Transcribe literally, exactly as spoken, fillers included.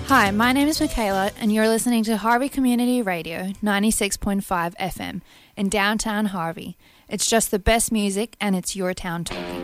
Hi, my name is Michaela and you're listening to Harvey Community Radio ninety-six point five F M in downtown Harvey. It's just the best music and it's your town talking.